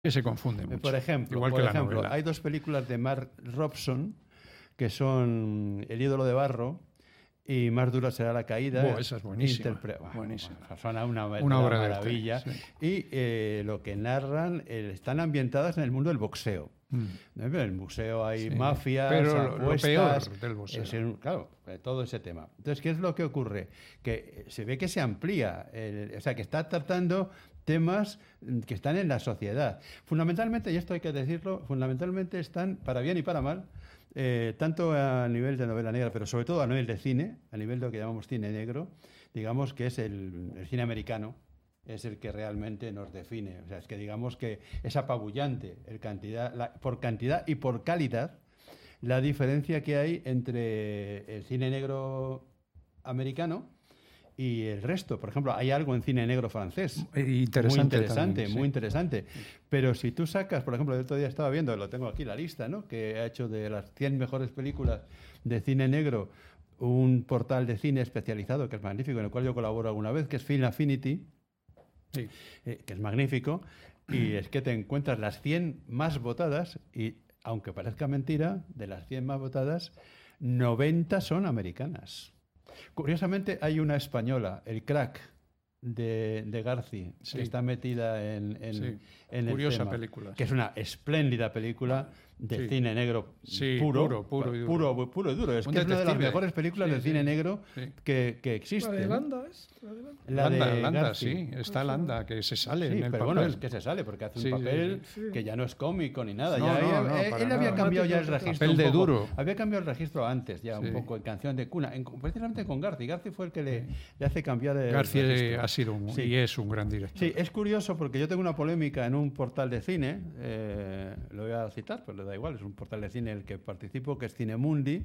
Que se confunde mucho. Por ejemplo, hay dos películas de Mark Robson que son El ídolo de barro y Más dura será la caída. Esa es buenísima. Buenísima. Son una obra maravilla. De arte, sí. Y lo que narran están ambientadas en el mundo del boxeo. En el museo hay mafias, pero apuestas, lo peor del boxeo. Claro, todo ese tema. Entonces, ¿qué es lo que ocurre? Que se ve que se amplía, o sea, que está tratando temas que están en la sociedad. Fundamentalmente, y esto hay que decirlo, fundamentalmente están, para bien y para mal, tanto a nivel de novela negra, pero sobre todo a nivel de cine, a nivel de lo que llamamos cine negro, digamos que es el cine americano, es el que realmente nos define. O sea, es que digamos que es apabullante por cantidad y por calidad la diferencia que hay entre el cine negro americano y el resto. Por ejemplo, hay algo en cine negro francés. Muy interesante. Pero si tú sacas, por ejemplo, el otro día estaba viendo, lo tengo aquí la lista, ¿no?, que ha hecho de las 100 mejores películas de cine negro un portal de cine especializado que es magnífico, en el cual yo colaboro alguna vez, que es Film Affinity, que es magnífico, y es que te encuentras las 100 más votadas y, aunque parezca mentira, de las 100 más votadas, 90 son americanas. Curiosamente hay una española, El Crack, de Garci, que está metida en curiosa el tema, película, que es una espléndida película de cine negro puro y duro. Es que es una de las mejores películas de cine negro que existe. ¿La de Landa es? Landa, sí. Está Landa, que se sale en el pero papel. Bueno, es que se sale, porque hace un papel que ya no es cómico ni nada. Él había nada. cambiado ya el registro. Papel de duro. Había cambiado el registro antes, ya un poco, en Canción de cuna. Precisamente con Garci. Garci fue el que le hace cambiar el Garci registro. ha sido y es un gran director. Sí, es curioso porque yo tengo una polémica en un portal de cine, lo voy a citar, pero le da igual, es un portal de cine en el que participo, que es Cinemundi.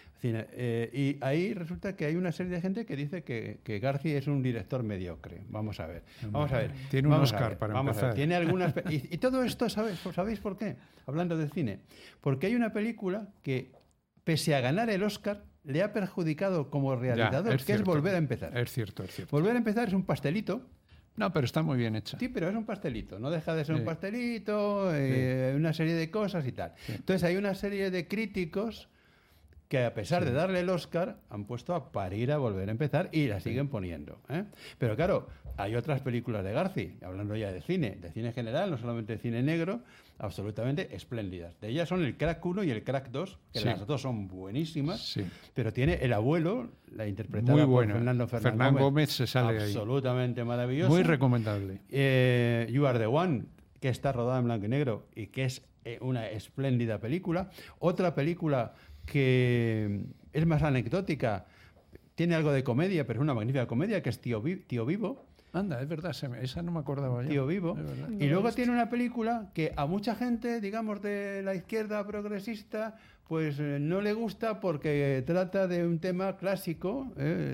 Y ahí resulta que hay una serie de gente que dice que Garci es un director mediocre. Vamos a ver. Tiene un Oscar para empezar. Tiene algunas y todo esto, ¿sabéis por qué? Hablando de cine. Porque hay una película que, pese a ganar el Oscar, le ha perjudicado como realizador, es Volver a empezar. Es cierto. Volver a empezar es un pastelito. No, pero está muy bien hecha. Sí, pero es un pastelito. No deja de ser un pastelito, una serie de cosas y tal. Sí. Entonces hay una serie de críticos que, a pesar de darle el Oscar, han puesto a parir a Volver a empezar y la siguen poniendo. Pero claro, hay otras películas de Garci, hablando ya de cine general, no solamente de cine negro, absolutamente espléndidas. De ellas son el Crack 1 y el Crack 2, que las dos son buenísimas, pero tiene El abuelo, la interpretada por Fernán Gómez se sale absolutamente ahí. Maravillosa. Muy recomendable. You Are the One, que está rodada en blanco y negro y que es una espléndida película. Otra película que es más anecdótica, tiene algo de comedia, pero es una magnífica comedia, que es Tío Vivo. Anda, es verdad, esa no me acordaba ya. Tío Vivo. Y luego tiene una película que a mucha gente, digamos, de la izquierda progresista, pues no le gusta porque trata de un tema clásico,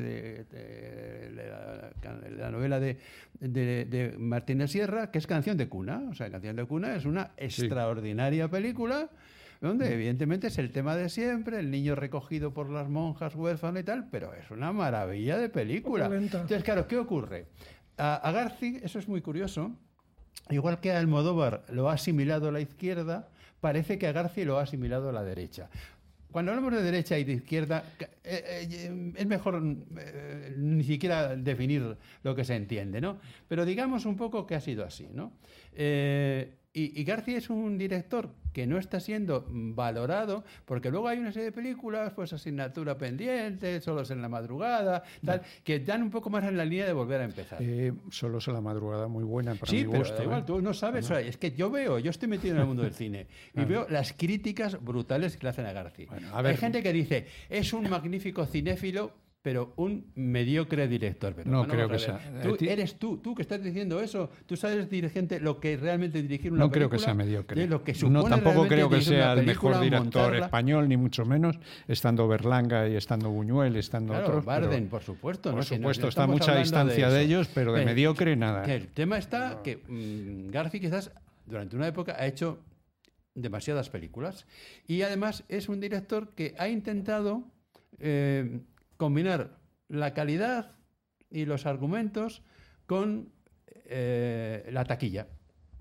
la novela de Martínez Sierra, que es Canción de cuna. O sea, Canción de cuna es una extraordinaria película donde evidentemente es el tema de siempre, el niño recogido por las monjas huérfano y tal, pero es una maravilla de película. Entonces, claro, ¿qué ocurre? A Garci, eso es muy curioso, igual que a Almodóvar lo ha asimilado la izquierda, parece que a Garci lo ha asimilado la derecha. Cuando hablamos de derecha y de izquierda, es mejor ni siquiera definir lo que se entiende, ¿no? Pero digamos un poco que ha sido así, ¿no? Y Garci es un director que no está siendo valorado, porque luego hay una serie de películas, pues Asignatura Pendiente, Solos en la madrugada, tal, que dan un poco más en la línea de Volver a empezar. Solos en la madrugada, muy buena para mi gusto. Sí, pero igual, tú no sabes, es que yo estoy metido en el mundo del cine, y veo las críticas brutales que le hacen a Garci. Bueno, hay gente que dice, es un magnífico cinéfilo, pero un mediocre director. Pero no creo que sea. Tú que estás diciendo eso, tú sabes, dirigente, lo que realmente dirigir una película. No creo que sea mediocre. Lo que tampoco creo que sea el mejor director español, ni mucho menos, estando Berlanga y estando Buñuel, estando otros. Bardem, por supuesto. Por supuesto, está a mucha distancia de ellos, pero de mediocre nada. El tema está que Garci quizás durante una época ha hecho demasiadas películas y además es un director que ha intentado combinar la calidad y los argumentos con la taquilla.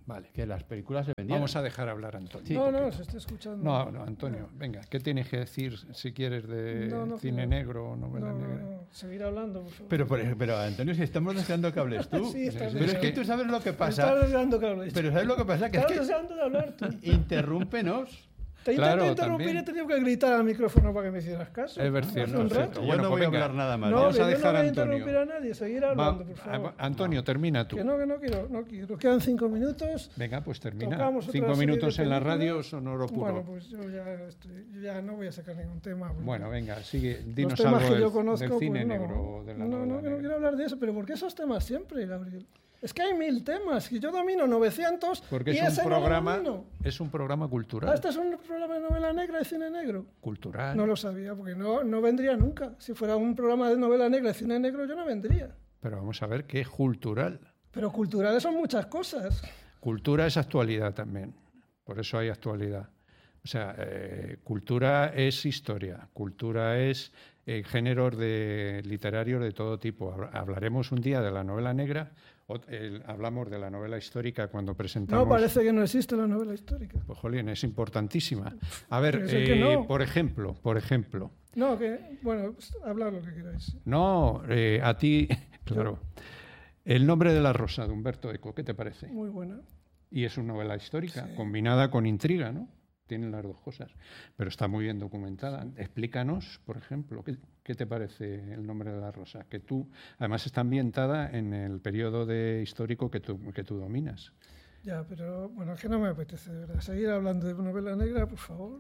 Vale. Que las películas se vendían. Vamos a dejar hablar a Antonio. Sí, no, se está escuchando. No, Antonio, venga, ¿qué tienes que decir si quieres de cine negro o novela negra? No, seguir hablando, por favor. Pero Antonio, si estamos deseando que hables tú. Sí, pero es que tú sabes lo que pasa. Estás deseando que hables. Pero ¿sabes lo que pasa? Que estás deseando de hablar tú. Interrúmpenos. Te intento interrumpir y he tenido que gritar al micrófono para que me hicieras caso. Es cierto. Bueno, no voy a hablar nada más. Vamos a dejar no voy a Antonio. Interrumpir a nadie, seguir hablando, por favor. Antonio, termina tú. Que no quiero. Quedan 5 minutos. Venga, pues termina. 5 minutos en la radio son oro puro. Bueno, pues yo ya no voy a sacar ningún tema. Bueno, venga, sigue. Dinos algo que yo conozco, del cine negro o de la novela negra. No quiero hablar de eso, pero ¿por qué esos temas siempre, Gabriel? Es que hay 1000 temas y yo domino 900. Porque y es un programa cultural. ¿Este es un programa de novela negra y cine negro? Cultural. No lo sabía, porque no vendría nunca. Si fuera un programa de novela negra y cine negro, yo no vendría. Pero vamos a ver qué es cultural. Pero culturales son muchas cosas. Cultura es actualidad también. Por eso hay actualidad. O sea, cultura es historia. Cultura es géneros literarios de todo tipo. Hablaremos un día de la novela negra. Hablamos de la novela histórica cuando presentamos... No, parece que no existe la novela histórica. Pues, jolín, es importantísima. A ver, por ejemplo... No, bueno, pues, hablad lo que queráis. No, a ti, claro. El nombre de la rosa, de Umberto Eco, ¿qué te parece? Muy buena. Y es una novela histórica, combinada con intriga, ¿no? Tienen las dos cosas, pero está muy bien documentada. Explícanos, por ejemplo, ¿qué te parece El nombre de la rosa? Que tú, además, está ambientada en el periodo histórico que tú dominas. Ya, pero bueno, es que no me apetece, de verdad. Seguir hablando de novela negra, por favor.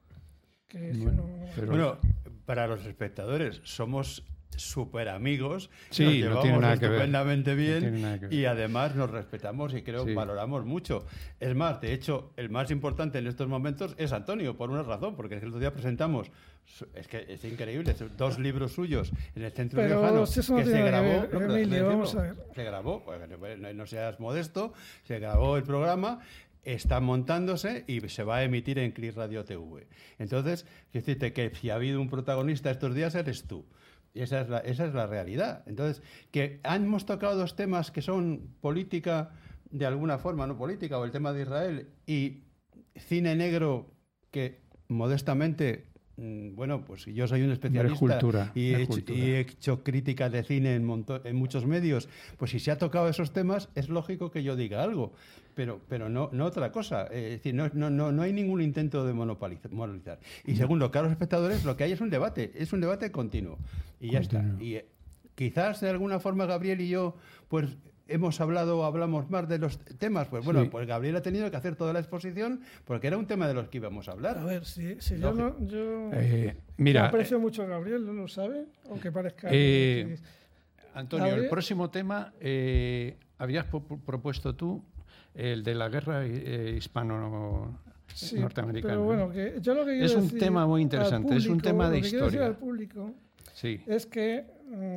Bueno, para los espectadores, somos súper amigos, sí, nos llevamos no tiene nada estupendamente que ver. bien No que ver. Y además nos respetamos y creo que valoramos mucho. Es más, de hecho, el más importante en estos momentos es Antonio, por una razón, porque el otro día presentamos, es que es increíble, 2 libros suyos en el Centro Riojano si que se grabó. Emilio, vamos a ver. Se grabó, no seas modesto, se grabó el programa. Está montándose y se va a emitir en CLIS Radio TV. Entonces, quiero decirte que si ha habido un protagonista estos días eres tú. Y esa es la realidad. Entonces, que hemos tocado 2 temas que son política, de alguna forma, no política, o el tema de Israel, y cine negro, que modestamente, bueno, pues yo soy un especialista y he hecho críticas de cine en muchos medios, pues si se ha tocado esos temas, es lógico que yo diga algo. Pero no otra cosa. Es decir, no hay ningún intento de monopolizar. Y según lo que a los espectadores, lo que hay es un debate continuo. Y ya está. Y quizás de alguna forma Gabriel y yo, pues hablamos más de los temas. Pues bueno, pues Gabriel ha tenido que hacer toda la exposición porque era un tema de los que íbamos a hablar. A ver, si yo mira, aprecio mucho a Gabriel, ¿no lo sabe? Aunque parezca... Antonio, ¿Gabriel? El próximo tema habías propuesto tú, el de la guerra hispano-norteamericana. Pero bueno, que yo lo que quiero es un decir tema muy interesante, público, es un tema de historia. Lo que quiero decir al público es que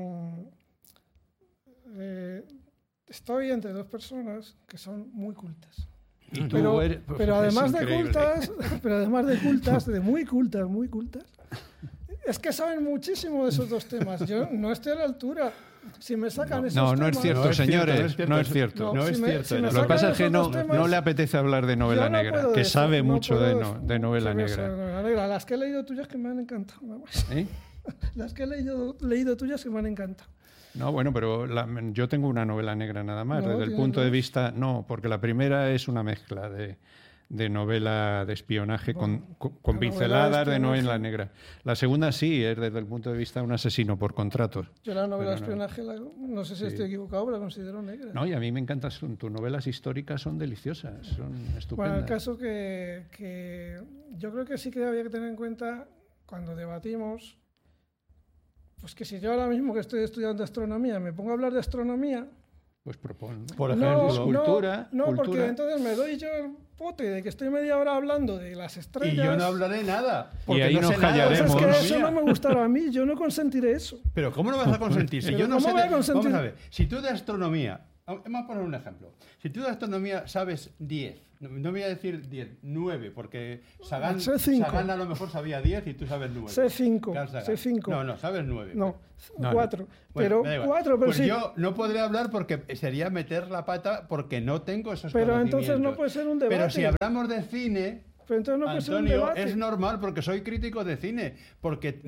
estoy entre 2 personas que son muy cultas. Pero además de cultas, de muy cultas, es que saben muchísimo de esos 2 temas. Yo no estoy a la altura. Si me sacan esos temas... No es cierto, señores. No es cierto. Lo que pasa es que no le apetece hablar de novela negra, que sabe mucho de novela negra. Las que he leído tuyas que me han encantado. Las que he leído tuyas que me han encantado. No, bueno, pero yo tengo una novela negra nada más, desde el punto de vista... No, porque la primera es una mezcla de novela de espionaje con pinceladas de novela negra. La segunda sí, es desde el punto de vista de un asesino por contratos. Yo la novela de espionaje, no sé si estoy equivocado, pero la considero negra. No, y a mí me encantan, tus novelas históricas son deliciosas, son estupendas. Bueno, el caso que yo creo que sí que había que tener en cuenta cuando debatimos, pues que si yo ahora mismo que estoy estudiando astronomía me pongo a hablar de astronomía... Pues propon, ¿no? Por ejemplo, cultura. No, porque entonces me doy yo el pote de que estoy media hora hablando de las estrellas. Y yo no hablaré nada. Porque y ahí nos callaremos. Pues es que eso no me gustará a mí, yo no consentiré eso. Pero ¿cómo no vas a consentir? Si yo no sé voy a consentir? Vamos a ver, si tú de astronomía Vamos a poner un ejemplo. Si tú de astronomía sabes 10, no voy a decir 10, 9, porque Sagan a lo mejor sabía 10 y tú sabes 9. Sé 5. Sé 5. No, sabes 9. No, 4. Bueno, pero 4, pero pues sí. yo no podré hablar porque sería meter la pata porque no tengo esos pero conocimientos. Entonces no puede ser un debate. Pero si hablamos de cine... Pero entonces no puede ser un Antonio, debate. es normal porque soy crítico de cine, porque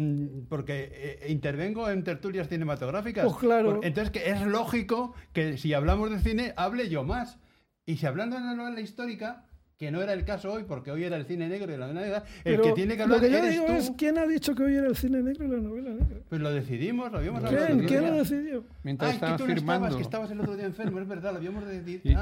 intervengo en tertulias cinematográficas. Pues claro. Entonces que es lógico que si hablamos de cine hable yo más. Y si hablando de novela histórica, que no era el caso hoy, porque hoy era el cine negro y la novela negra, el que tiene que hablar lo que yo eres digo tú. Es ¿quién ha dicho que hoy era el cine negro y la novela negra? Pues lo decidimos, lo habíamos hablado. ¿Quién lo decidió? Mientras estaba que tú firmando. no estabas, que estabas el otro día enfermo, es verdad, lo habíamos decidido.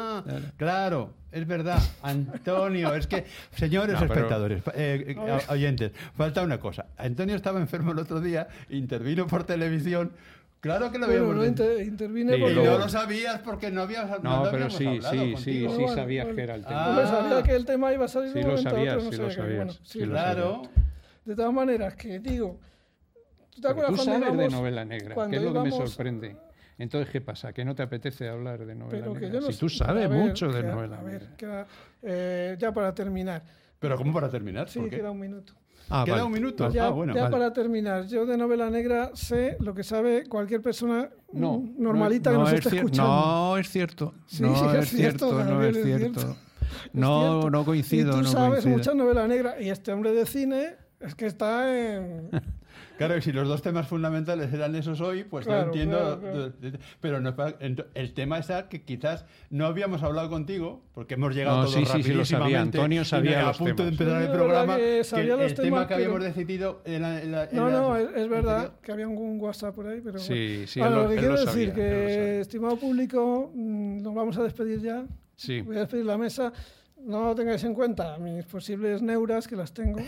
Claro, es verdad. Antonio, es que, señores espectadores, oyentes, falta una cosa. Antonio estaba enfermo el otro día, intervino por televisión. Claro que lo habíamos intervine sí, porque... Y no lo sabías porque no habíamos pero sí Bueno, sabías que era el tema. Sabía que el tema iba a salir Sí de un lo momento a sabías, otro, sí no lo sabía que- sabías. bueno, Sí lo Claro. De todas maneras, que digo... ¿Tú te Pero acuerdas tú cuando sabes de íbamos- novela negra, cuando que es lo que me íbamos- sorprende. Entonces, ¿qué pasa? ¿Que no te apetece hablar de novela Pero que negra? yo no Si tú sé- sabes a ver, mucho de queda- novela a ver, negra. ya para terminar. Pero ¿cómo para terminar? Sí, ¿Por qué? queda un minuto. Queda vale. un minuto. Ya, Bueno, ya vale. para terminar, yo de novela negra sé lo que sabe cualquier persona No, normalita que nos esté escuchando. No es cierto. Sí, no sí, es cierto, no Gabriel, es cierto. cierto. No, no coincido. Y tú no sabes coincido. mucha novela negra. Y este hombre de cine es que está en... Claro, y si los dos temas fundamentales eran esos hoy, pues Claro, yo entiendo. claro. Pero no, el tema es que quizás no habíamos hablado contigo, porque hemos llegado No, todos sí, sí, sí, lo rapidísimamente. sabía. Antonio sabía y a los punto de temas. empezar Sí, el es programa, verdad que que sabía los el tema temas, que pero- habíamos decidido No, es verdad que había un WhatsApp por ahí, pero Sí, bueno. sí, Bueno, él lo que lo quiero sabía, decir, él lo que sabía. estimado público, nos vamos a despedir ya. Sí. Voy a despedir la mesa. No tengáis en cuenta mis posibles neuras, que las tengo.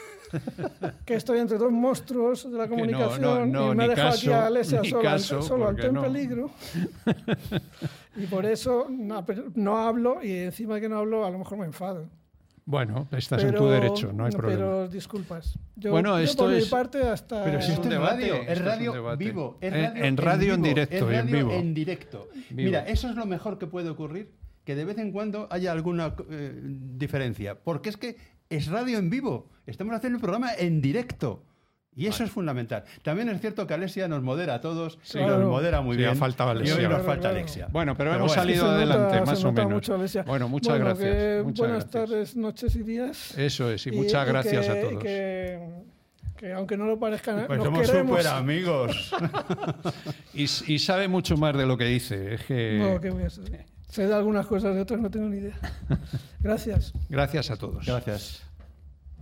Que estoy entre dos monstruos de la comunicación no, y me ni ha dejado aquí caso, a Alesia ni solo caso, ante porque un no. peligro. Y por eso no hablo, y encima que no hablo, a lo mejor me enfado. Bueno, estás en tu derecho, no hay problema. Pero disculpas. Yo, Bueno, yo esto por mi es- parte hasta... Pero si Es esto un es debate, radio, esto es es un radio debate. vivo. Es En radio en vivo, directo es y en radio vivo. en directo. Vivo. Mira, eso es lo mejor que puede ocurrir, que de vez en cuando haya alguna diferencia. Porque es que es radio en vivo. Estamos haciendo un programa en directo. Y eso es fundamental. También es cierto que Alexia nos modera a todos, y Claro. nos modera muy Sí, bien. ha faltado Y Alexia. hoy nos Claro, falta claro. Alexia. Bueno, pero Pero hemos bueno. salido Se nota- adelante, se más o nota menos. mucho, Alesia. Bueno, muchas Bueno, gracias. que muchas buenas gracias. tardes, noches y días. Eso es, y muchas gracias a todos. Que aunque no lo parezca, Pues nos somos queremos. súper amigos. Y sabe mucho más de lo que dice. Es que... No, ¿qué voy a saber? Sé de algunas cosas, de otras no tengo ni idea. Gracias. Gracias a todos. Gracias.